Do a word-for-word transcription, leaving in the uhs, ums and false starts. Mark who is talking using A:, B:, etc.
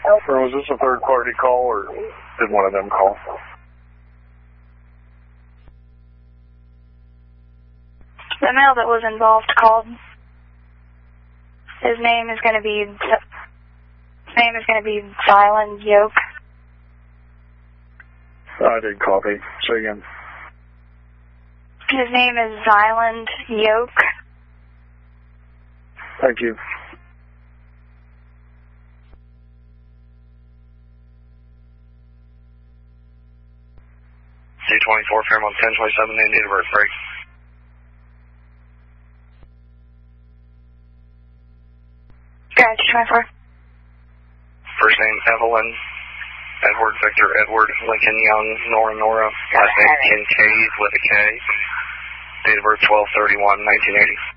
A: Or was this a third-party call, or did one of them call?
B: The male that was involved called. His name is going to be, his name is going to be Zyland Yoke.
A: I did copy. Say again.
B: His name is Zyland Yoke.
A: Thank you.
C: C twenty-four, Fairmont ten twenty-seven, name, date of birth, break.
B: Gotcha, twenty-four.
C: First name, Evelyn. Edward, Victor, Edward, Lincoln, Young, Nora, Nora. Last name, Kincaid with a K. Date of birth, twelve thirty-one nineteen eighty.